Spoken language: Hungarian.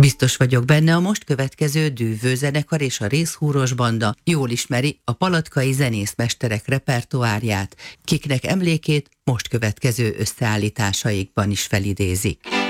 Biztos vagyok benne, a most következő Dűvő zenekar és a Rézhúros banda jól ismeri a palatkai zenészmesterek repertoárját, kiknek emlékét most következő összeállításaikban is felidézik.